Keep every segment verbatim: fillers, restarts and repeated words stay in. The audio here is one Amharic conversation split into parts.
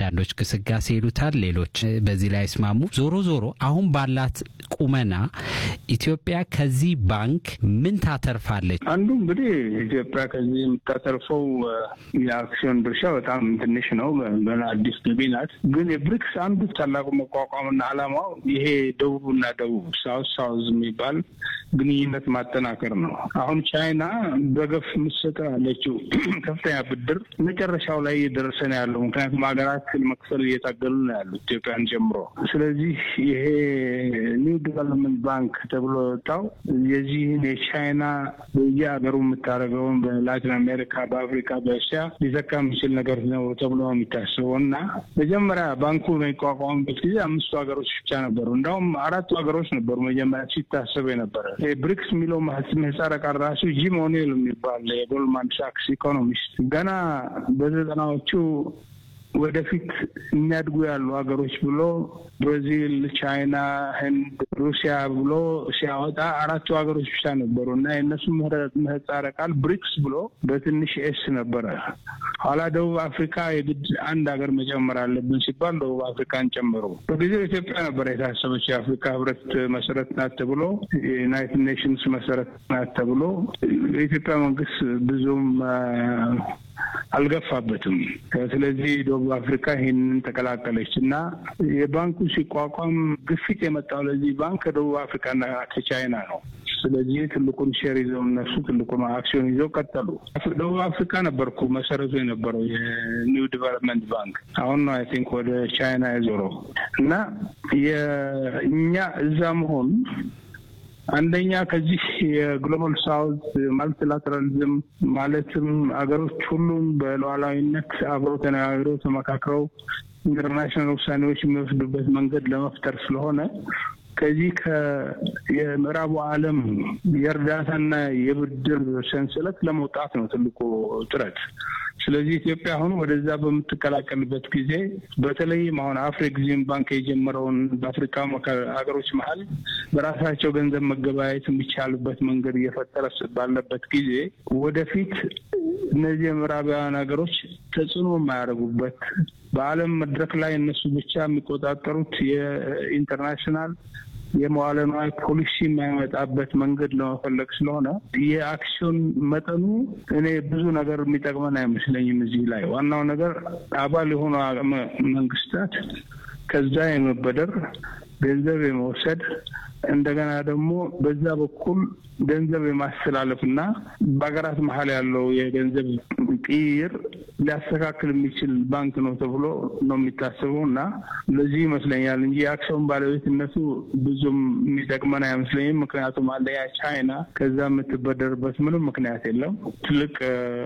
አንዳንዶች ግስጋሴ ይሉታል ሌሎች በዚህ ላይ ስማሙ ዞሮ ዞሮ አሁን ባላት ቁመና ኢትዮጵያ ከዚህ ባንክ ምን ታተርፋለች? አንዱ እንግዲህ ኢትዮጵያ ከዚህ የምታተርፈው የአክሲዮን ድርሻ በጣም ትንሽ ነው በአዲስ ገቢ ናት ግን የብሪክስ አንዱ ታላቁ መቋቋምና ዓላማው ይሄ ደቡብና ደቡብ ሳውዝ ሳውዝ የሚባል ግንኙነት ማጠናከር ነው አሁን ቻይና በገፍ መስጠት አለችው ከፍተኛ ብድር መጨረሻው ላይ ደርሰን ያለው ምክንያቱም ሀገራት መክፈል እየታገሉ ነው ያሉት ኢትዮጵያን ጀምሮ ስለዚህ ይሄ ኒው ዲቨሎፕመንት ባንክ ተብሎ ታው የዚህ የቻይና በየሀገሩ የምታረገው በላቲን አሜሪካ በአፍሪካ በእስያ ሊዘካ የሚችል ነገር ነው ተብሎ የሚታሰበውና መጀመሪያ ባንኩ የሚቋቋምበት ጊዜ አምስቱ ሀገሮች ብቻ ነበሩ እንደውም አራቱ ሀገሮች ነበሩ መጀመሪያ ሲታሰብ የነበረ ብሪክስ ሚለው ምህጻረ ቃል ራሱ ጂም ኦኔል የሚባል የጎልድማን ሳክስ ኢኮኖሚስት ገና በዘጠናዎቹ ወደፊት የሚያድጉ ያሉ ሀገሮች ብሎ ብራዚል ቻይና ህንድ ሩሲያ ብሎ ሲያወጣ አራቱ ሀገሮች ብቻ ነበሩና የነሱ ምህጻረ ቃል ብሪክስ ብሎ በትንሽ ኤስ ነበር ኋላ ደቡብ አፍሪካ የግድ አንድ ሀገር መጨመር አለብን ሲባል ደቡብ አፍሪካን ጨምሮ በጊዜው ኢትዮጵያ ነበር የታሰበች የአፍሪካ ህብረት መሰረት ናት ተብሎ ዩናይትድ ኔሽንስ መሰረት ናት ተብሎ የኢትዮጵያ መንግስት ብዙም አልገፋበትም ስለዚህ ደቡብ አፍሪካ ይሄንን ተከላከለችና የባንኩ ሲቋቋም ግፊት የመጣው ለዚህ ባንክ ከደቡብ አፍሪካና ከቻይና ነው ስለዚህ ትልቁን ሼር ይዘው እነሱ ትልቁን አክሲዮን ይዘው ቀጠሉ ደቡብ አፍሪካ ነበርኩ መሰረቱ የነበረው የኒው ዲቨሎፕመንት ባንክ አሁን ነው አይ ቲንክ ወደ ቻይና ያዞረው እና የኛ እዛ መሆን አንደኛ ከዚህ የግሎባል ሳውዝ ማልቲላተራሊዝም ማለትም አገሮች ሁሉም በሉዓላዊነት አብረው ተነጋግረው ተመካክረው ኢንተርናሽናል ውሳኔዎች የሚወስዱበት መንገድ ለመፍጠር ስለሆነ ከዚህ ከየምዕራቡ ዓለም የእርዳታና የብድር ሰንሰለት ለመውጣት ነው ትልቁ ጥረት ስለዚህ ኢትዮጵያ አሁን ወደዛ በምትከላከልበት ጊዜ በተለይ አሁን አፍሪክዚም ባንክ የጀመረውን በአፍሪካ ሀገሮች መሃል በራሳቸው ገንዘብ መገበያየት የሚቻልበት መንገድ እየፈጠረ ባለበት ጊዜ ወደፊት እነዚህ ምዕራባውያን ሀገሮች ተጽዕኖ የማያደርጉበት በዓለም መድረክ ላይ እነሱ ብቻ የሚቆጣጠሩት የኢንተርናሽናል የመዋለ ንዋይ ፖሊሲ የማይመጣበት መንገድ ለመፈለግ ስለሆነ የአክሲዮን መጠኑ እኔ ብዙ ነገር የሚጠቅመን አይመስለኝም እዚህ ላይ ዋናው ነገር አባል የሆኑ መንግስታት ከዛ የመበደር ገንዘብ የመውሰድ እንደገና ደግሞ በዛ በኩል ገንዘብ የማስተላለፍና በአገራት መሃል ያለው የገንዘብ ቅይር ሊያስተካክል የሚችል ባንክ ነው ተብሎ ነው የሚታሰበውና ለዚህ ይመስለኛል እንጂ አክሲዮን ባለቤትነቱ ብዙም የሚጠቅመን አይመስለኝም ምክንያቱም አንደኛ ቻይና ከዛ የምትበደርበት ምንም ምክንያት የለም ትልቅ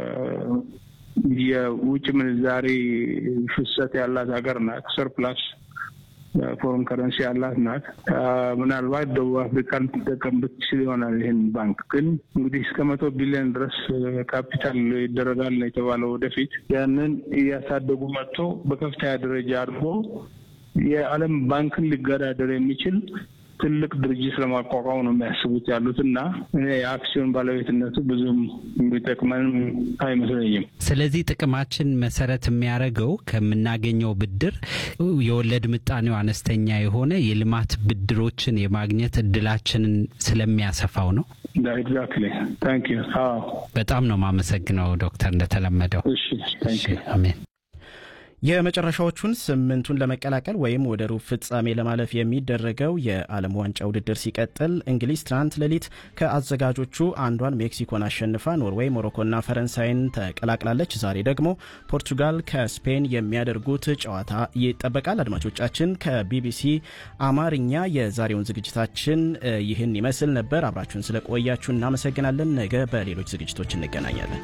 የውጭ ምንዛሪ ፍሰት ያላት ሀገር ናት ሰርፕላስ ፎረን ከረንሲ ያላት ናት ምናልባት ደቡብ አፍሪካን ተጠቀምበት ይሆናል ይሄን ባንክ ግን እንግዲህ እስከ መቶ ቢሊዮን ድረስ ካፒታል ይደረጋል የተባለው ወደፊት ያንን ያሳደጉ መጥቶ በከፍተኛ ደረጃ አድርጎ የዓለም ባንክን ሊገዳደር የሚችል ትልቅ ድርጅት ለማቋቋም ነው የሚያስቡት ያሉትና የአክሲዮን ባለቤትነቱ ብዙም የሚጠቅመን አይመስለኝም ስለዚህ ጥቅማችን መሰረት የሚያደርገው ከምናገኘው ብድር የወለድ ምጣኔው አነስተኛ የሆነ የልማት ብድሮችን የማግኘት እድላችንን ስለሚያሰፋው ነው Exactly. Thank you. አዎ በጣም ነው ማመሰግነው ዶክተር እንደተለመደው እሺ Thank you. አሜን የመጨረሻዎቹን ስምንቱን ለመቀላቀል ወይም ወደ ሩብ ፍጻሜ ለማለፍ የሚደረገው የዓለም ዋንጫ ውድድር ሲቀጥል እንግሊዝ ትናንት ሌሊት ከአዘጋጆቹ አንዷን ሜክሲኮን አሸንፋ ኖርዌይ ሞሮኮና ፈረንሳይን ተቀላቅላለች ዛሬ ደግሞ ፖርቱጋል ከስፔን የሚያደርጉት ጨዋታ ይጠበቃል አድማጮቻችን ከቢቢሲ አማርኛ የዛሬውን ዝግጅታችን ይህን ይመስል ነበር አብራችሁን ስለቆያችሁ እናመሰግናለን ነገ በሌሎች ዝግጅቶች እንገናኛለን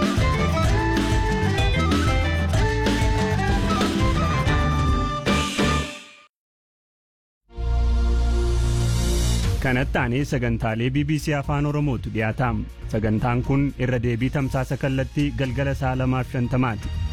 kanatti sagantaalee B B C afaan Oromootu dhiyaatam sagantaan kun irra deebii tamsaasa kallattii galgala saa lamaaf shantamaati